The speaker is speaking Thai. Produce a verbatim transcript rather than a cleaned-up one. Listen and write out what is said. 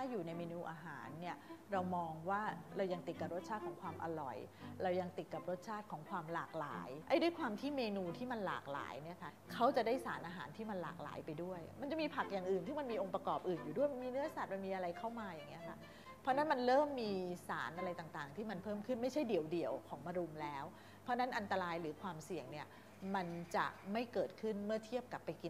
อยู่ในเมนูอาหารเนี่ยเรามองว่าเรายังติดกับรสชาติของความอร่อยเรายังติดกับรสชาติของความหลากหลายไอ้ด้วยความที่เมนูที่มันหลากหลายเนี่ยค่ะเขาจะได้สารอาหารที่มันหลากหลายไปด้วยมันจะมีผักอย่างอื่นที่มันมีองค์ประกอบอื่นอยู่ด้วยมันมีเนื้อสัตว์มันมีอะไรเข้ามาอย่างเงี้ยค่ะเพราะนั้นมันเริ่มมีสารอะไรต่างๆที่มันเพิ่มขึ้นไม่ใช่เดี่ยวๆของมะรุมแล้วเพราะนั้นอันตรายหรือความเสี่ยงเนี่ยมันจะไม่เกิดขึ้นเมื่อเทียบกับไปกิน